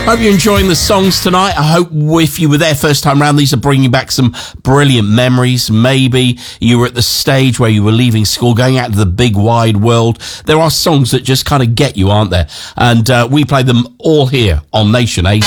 Hope you're enjoying the songs tonight. I hope if you were there first time round, these are bringing back some brilliant memories. Maybe you were at the stage where you were leaving school, going out to the big wide world. There are songs that just kind of get you, aren't there? And we play them all here on Nation A.